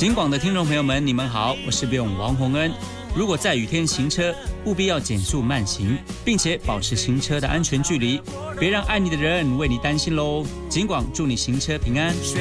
警广的听众朋友们，你们好，我是编王洪恩。如果在雨天行车，务必要减速慢行，并且保持行车的安全距离，别让爱你的人为你担心喽。警广祝你行车平安。